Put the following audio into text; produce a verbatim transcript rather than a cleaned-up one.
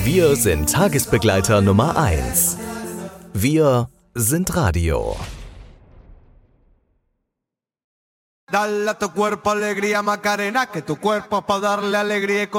Wir sind Tagesbegleiter Nummer eins. Wir sind Radio. Dale a tu cuerpo alegría, Macarena, que tu cuerpo es para darle alegría y